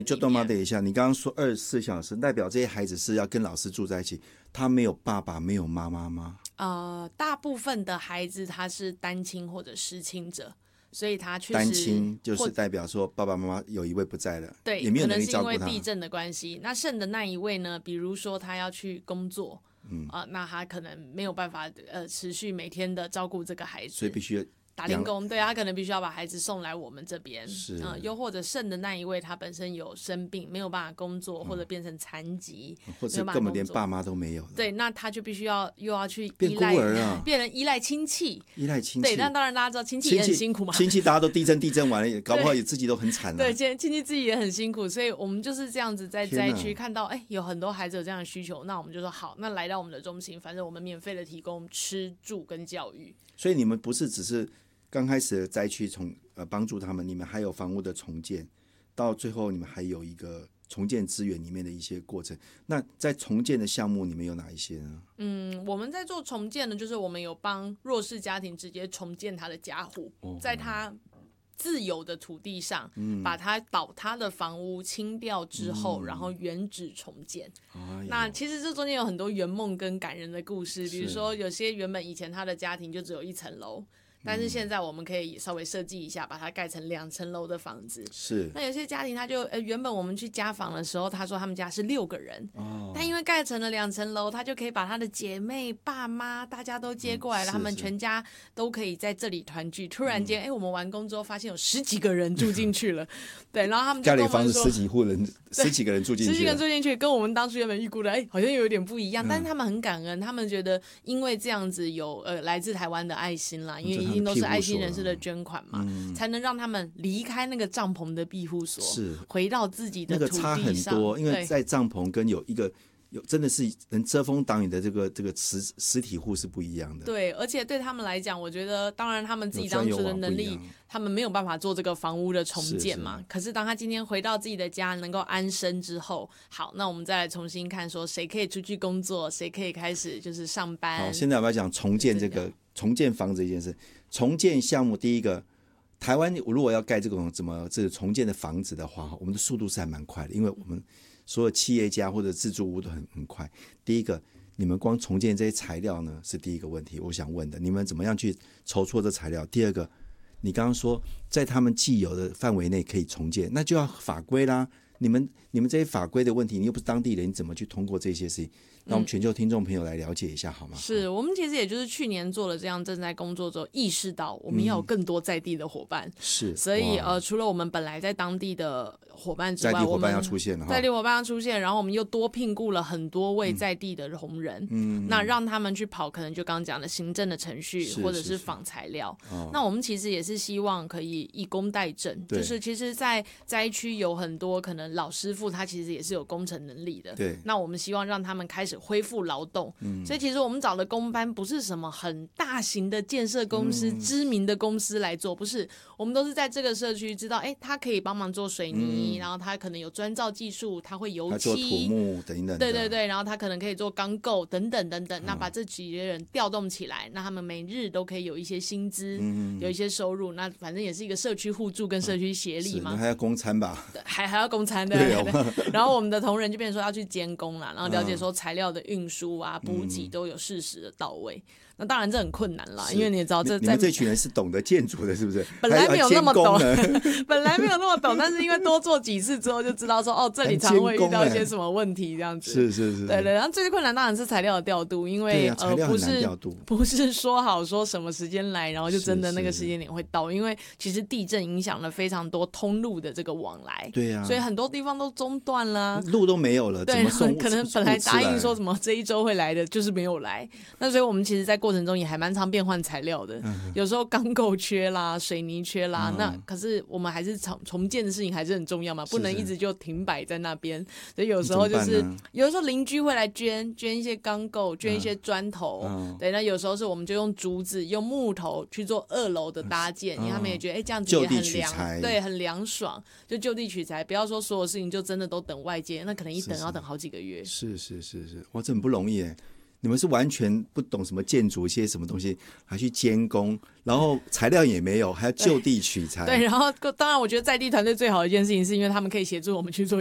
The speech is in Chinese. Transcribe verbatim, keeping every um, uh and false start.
就多妈等一下，你刚刚说二十四小时，代表这些孩子是要跟老师住在一起，他没有爸爸没有妈妈吗？ 呃，大部分的孩子他是单亲或者失亲者，所以他确实单亲就是代表说爸爸妈妈有一位不在了， 对， 也没有能力照顾他。 可能是因为地震的关系。那剩的那一位呢？比如说他要去工作，嗯啊、呃，那他可能没有办法呃持续每天的照顾这个孩子， 所以必须打零工，对，他可能必须要把孩子送来我们这边， 是， 嗯、呃，又或者剩的那一位他本身有生病，没有办法工作，嗯、或者变成残疾， 或者根本连爸妈都没有了， 对，那他就必须要又要去变孤儿啊， 变成依赖亲戚， 依赖亲戚， 对，但当然大家知道亲戚也很辛苦嘛， 亲戚大家都地震地震完了，搞不好也自己都很惨了、啊， 对，亲戚自己也很辛苦，所以我们就是这样子在灾区看到，哎，有很多孩子有这样的需求，那我们就说好，那来到我们的中心，反正我们免费的提供吃住跟教育， 所以你们不是只是刚开始的灾区从呃帮助他们，你们还有房屋的重建，到最后你们还有一个重建资源里面的一些过程。那在重建的项目，你们有哪一些呢？ 嗯，我们在做重建呢，就是我们有帮弱势家庭直接重建他的家户，哦、在他自有的土地上，嗯、把他倒塌的房屋清掉之后，嗯、然后原址重建。哎、那其实这中间有很多圆梦跟感人的故事，比如说有些原本以前他的家庭就只有一层楼。但是现在我们可以稍微设计一下，把它盖成两层楼的房子。 是。 那有些家庭他就呃原本我们去家访的时候，他说他们家是六个人，哦、但因为盖成了两层楼，他就可以把他的姐妹、爸妈大家都接过来了，嗯、他们全家都可以在这里团聚。突然间，哎、嗯，我们完工之后发现有十几个人住进去了，对，然后他们就跟我们说家里房子十几户人，十几个人住进去， 十几个人住进去，跟我们当初原本预估的，哎，好像有点不一样。嗯、但是他们很感恩，他们觉得因为这样子有呃来自台湾的爱心啦，因为一定都是爱心人士的捐款嘛，嗯、才能让他们离开那个帐篷的庇护所， 是回到自己的土地上。 那个差很多，因为在帐篷跟有一个有真的是能遮风挡雨的这个这个实实体户是不一样的。 对，而且对他们来讲，我觉得当然他们自己当初的能力，他们没有办法做这个房屋的重建嘛。是是，可是当他今天回到自己的家，能够安身之后，好，那我们再来重新看说谁可以出去工作，谁可以开始就是上班。 好，现在我们要讲重建这个重建房子这件事。重建项目第一个，台湾如果要盖这种怎么这个重建的房子的话，我们的速度是还蛮快的，因为我们所有企业家或者自住屋都很很快。第一个，你们光重建这些材料呢是第一个问题，我想问的，你们怎么样去筹措这材料？第二个，你刚刚说在他们既有的范围内可以重建，那就要法规啦。你们你们这些法规的问题，你又不是当地人，你怎么去通过这些事情？让我们全球听众朋友来了解一下好吗？ 是我们其实也就是去年做了这样正在工作之后，意识到我们要有更多在地的伙伴。嗯、 是， 所以呃，除了我们本来在当地的伙伴之外， 在地伙伴要出现了， 在地伙伴要出现，然后我们又多聘雇了很多位在地的同仁，嗯，那让他们去跑，可能就刚刚讲的行政的程序，或者是仿材料。哦、那我们其实也是希望可以以工代赈，就是其实，在灾区有很多可能老师傅，他其实也是有工程能力的。 对， 那我们希望让他们开始恢复劳动，嗯、所以其实我们找的工班不是什么很大型的建设公司、嗯、知名的公司来做，不是，我们都是在这个社区知道，哎，他可以帮忙做水泥，嗯、然后他可能有砖造技术，他会油漆， 他做土木等等， 对对对，然后他可能可以做钢构等等等等，嗯、那把这几个人调动起来，那他们每日都可以有一些薪资，嗯、有一些收入，那反正也是一个社区互助跟社区协力嘛， 还要供餐吧， 还还要供餐，对对对，然后我们的同仁就变成说要去监工啦，然后了解说材料的运输啊、补给都有适时的到位。那当然这很困难啦，因为你也知道这你们这群人是懂得建筑的，是不是？ 本来没有那么懂，本来没有那么懂，但是因为多做几次之后就知道说，哦，这里常会遇到一些什么问题，这样子。 是是是。 对对，然后最困难当然是材料的调度，因为、 啊、呃不是不是说好说什么时间来，然后就真的那个时间点会到，因为其实地震影响了非常多通路的这个往来。 对啊。 所以很多地方都中断了， 路都没有了， 对， 怎么送？ 可能本来答应说什么这一周会来的，就是没有来。那所以我们其实，在过程中也还蛮常变换材料的，嗯、有时候钢构缺啦，水泥缺啦，嗯、那可是我们还是重重建的事情还是很重要嘛，不能一直就停摆在那边。所以有时候就是有的时候邻居会来捐捐一些钢构，捐一些砖头，嗯、对，那有时候是我们就用竹子、用木头去做二楼的搭建，嗯、因为他们也觉得哎、欸、这样子也很凉，对，很凉爽，就就地取材，不要说所有事情就真的都等外界，那可能一等要等好几个月。 是是是是，哇，这很不容易哎。 你们是完全不懂什么建筑一些什么东西，还去监工，然后材料也没有，还要就地取材。 对，然后当然我觉得在地团队最好的一件事情，是因为他们可以协助我们去做